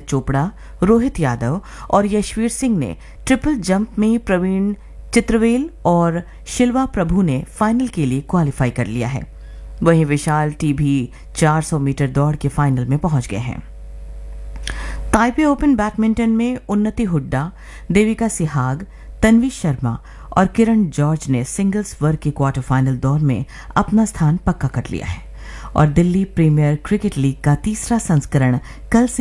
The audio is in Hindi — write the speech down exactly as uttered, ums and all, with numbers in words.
चोपड़ा, रोहित यादव और यशवीर सिंह ने ट्रिपल जंप में प्रवीण चित्रवेल और शिल्वा प्रभु ने फाइनल के लिए क्वालिफाई कर लिया है। वहीं विशाल टी भी चार सौ मीटर दौड़ के फाइनल में पहुंच गए हैं। ताइपे ओपन बैडमिंटन में उन्नति हुड्डा, देविका सिहाग, तन्वी शर्मा और किरण जॉर्ज ने सिंगल्स वर्ग के क्वार्टर फाइनल दौर में अपना स्थान पक्का कर लिया है और दिल्ली प्रीमियर क्रिकेट लीग का तीसरा संस्करण कल से